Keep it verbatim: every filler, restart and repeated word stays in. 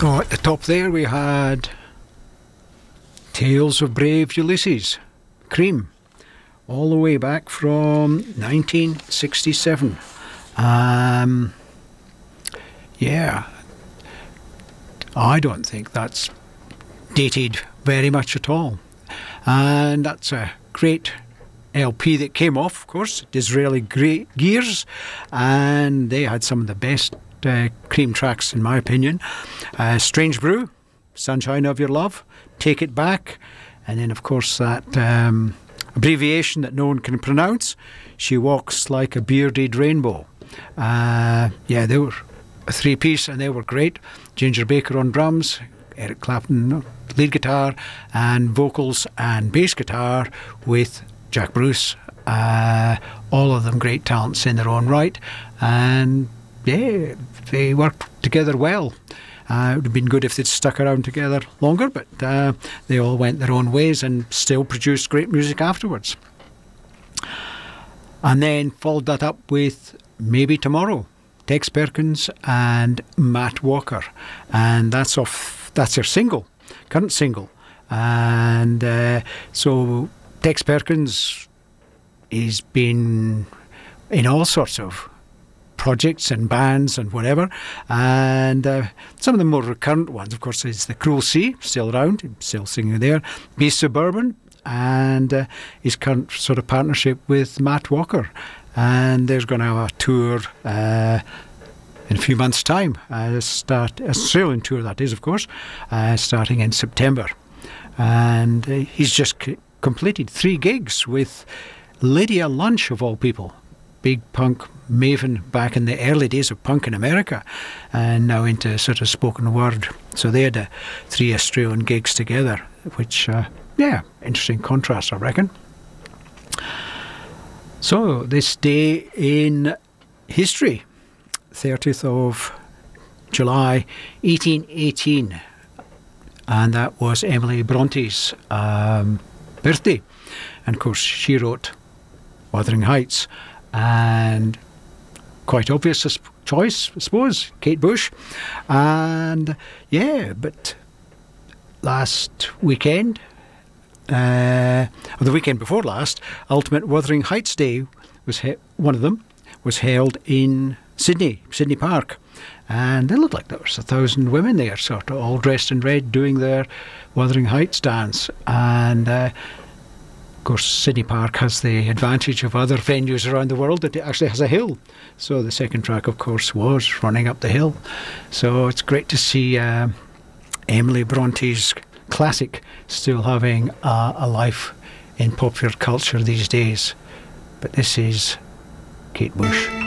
Oh, at the top there we had Tales of Brave Ulysses, Cream, all the way back from nineteen sixty-seven. Um, yeah, I don't think that's dated very much at all. And that's a great L P that came off, of course, Disraeli Gre- Gears, and they had some of the best uh, Cream tracks, in my opinion. Uh, Strange Brew, Sunshine of Your Love, Take It Back, and then, of course, that um, abbreviation that no one can pronounce, She Walks Like a Bearded Rainbow. Uh, yeah, they were a three-piece, and they were great. Ginger Baker on drums, Eric Clapton lead guitar, and vocals and bass guitar with Jack Bruce. Uh, all of them great talents in their own right, and yeah, they worked together well. Uh, it would have been good if they'd stuck around together longer, but uh, they all went their own ways and still produced great music afterwards. And then followed that up with Maybe Tomorrow, Tex Perkins and Matt Walker, and that's off. That's their single, current single, and uh, so Tex Perkins has been in all sorts of projects and bands and whatever, and uh, some of the more recurrent ones, of course, is The Cruel Sea, still around, still singing there, Be Suburban, and uh, his current sort of partnership with Matt Walker, and there's going to have a tour uh, in a few months' time, uh, start a Australian tour, that is, of course, uh, starting in September, and uh, he's just c- completed three gigs with Lydia Lunch, of all people, big punk maven back in the early days of punk in America, and now into sort of spoken word. So they had uh, three Australian gigs together, which, uh, yeah, interesting contrast, I reckon. So this day in history, thirtieth of July eighteen eighteen, and that was Emily Bronte's um, birthday, and of course she wrote Wuthering Heights, and quite obvious choice, I suppose, Kate Bush. And yeah, but last weekend, uh, or the weekend before last, Ultimate Wuthering Heights Day was he- one of them was held in Sydney, Sydney Park, and it looked like there was a thousand women there, sort of all dressed in red, doing their Wuthering Heights dance. And uh, of course, Sydney Park has the advantage of other venues around the world that it actually has a hill. So the second track, of course, was Running Up the Hill. So it's great to see uh, Emily Bronte's classic still having uh, a life in popular culture these days. But this is Kate Bush.